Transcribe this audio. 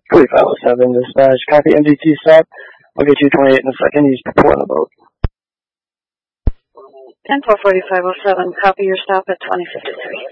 4507 dispatch. Copy MDT stop. I'll get you 28 in a second. He's pulling the boat. 10-4-4507, copy your stop at 2053.